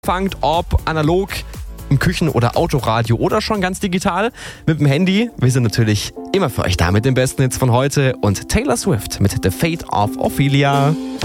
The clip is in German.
Fangt, ob analog, im Küchen- oder Autoradio oder schon ganz digital mit dem Handy. Wir sind natürlich immer für euch da mit den besten Hits von heute und Taylor Swift mit The Fate of Ophelia.